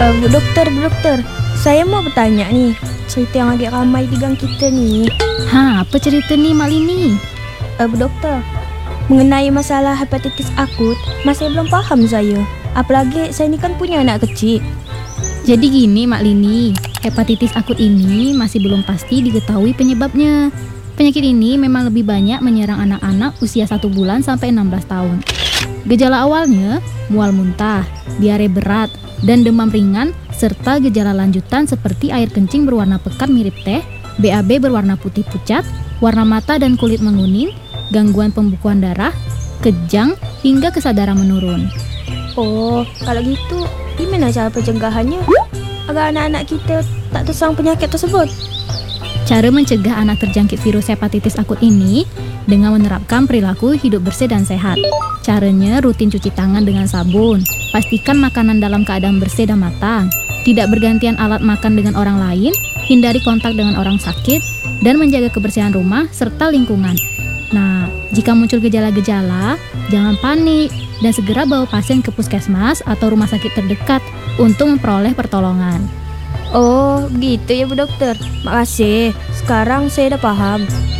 Bu dokter, saya mau bertanya nih, cerita yang lagi ramai di gang kita nih. Apa cerita nih Malini? Bu dokter, mengenai masalah hepatitis akut, masih belum paham saya. Apalagi saya ini kan punya anak kecil. Jadi gini Mak Lini, hepatitis akut ini masih belum pasti diketahui penyebabnya. Penyakit ini memang lebih banyak menyerang anak-anak usia 1 bulan sampai 16 tahun. Gejala awalnya, mual muntah, diare berat, dan demam ringan, serta gejala lanjutan seperti air kencing berwarna pekat mirip teh, BAB berwarna putih pucat, warna mata dan kulit menguning, gangguan pembekuan darah, kejang, hingga kesadaran menurun. Oh, kalau gitu, gimana cara pencegahannya agar anak-anak kita tak tersang penyakit tersebut? Cara mencegah anak terjangkit virus hepatitis akut ini dengan menerapkan perilaku hidup bersih dan sehat. Caranya rutin cuci tangan dengan sabun, pastikan makanan dalam keadaan bersih dan matang, tidak bergantian alat makan dengan orang lain, hindari kontak dengan orang sakit, dan menjaga kebersihan rumah serta lingkungan. Nah, jika muncul gejala-gejala, jangan panik dan segera bawa pasien ke puskesmas atau rumah sakit terdekat untuk memperoleh pertolongan. Oh, gitu ya Bu Dokter. Makasih, sekarang saya udah paham.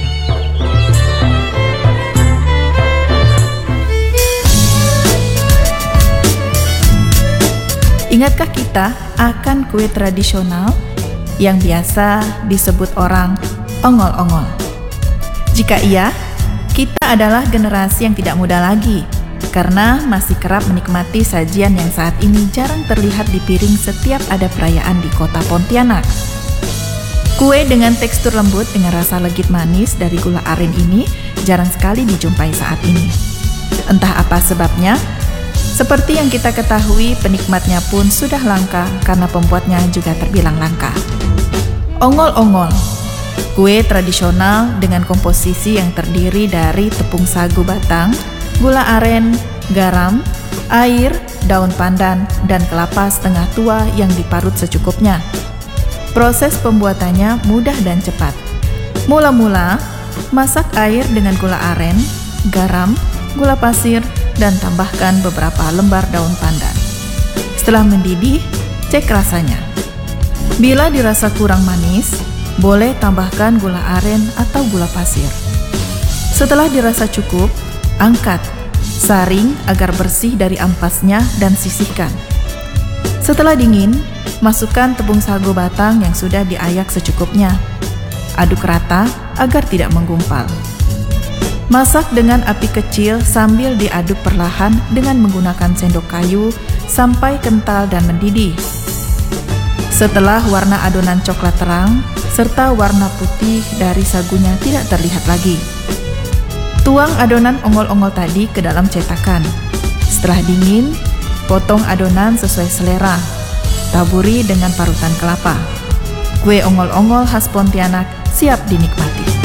Ingatkah kita akan kue tradisional yang biasa disebut orang ongol-ongol? Jika iya, kita adalah generasi yang tidak muda lagi karena masih kerap menikmati sajian yang saat ini jarang terlihat di piring setiap ada perayaan di kota Pontianak. Kue dengan tekstur lembut dengan rasa legit manis dari gula aren ini jarang sekali dijumpai saat ini. Entah apa sebabnya, seperti yang kita ketahui, penikmatnya pun sudah langka karena pembuatnya juga terbilang langka. Ongol-ongol, kue tradisional dengan komposisi yang terdiri dari tepung sagu batang, gula aren, garam, air, daun pandan, dan kelapa setengah tua yang diparut secukupnya. Proses pembuatannya mudah dan cepat. Mula-mula, masak air dengan gula aren, garam, gula pasir, dan tambahkan beberapa lembar daun pandan. Setelah mendidih, cek rasanya. Bila dirasa kurang manis, boleh tambahkan gula aren atau gula pasir. Setelah dirasa cukup, angkat, saring agar bersih dari ampasnya dan sisihkan. Setelah dingin, masukkan tepung sagu batang yang sudah diayak secukupnya. Aduk rata agar tidak menggumpal. Masak dengan api kecil sambil diaduk perlahan dengan menggunakan sendok kayu sampai kental dan mendidih. Setelah warna adonan coklat terang serta warna putih dari sagunya tidak terlihat lagi, tuang adonan ongol-ongol tadi ke dalam cetakan. Setelah dingin, potong adonan sesuai selera. Taburi dengan parutan kelapa. Kue ongol-ongol khas Pontianak siap dinikmati.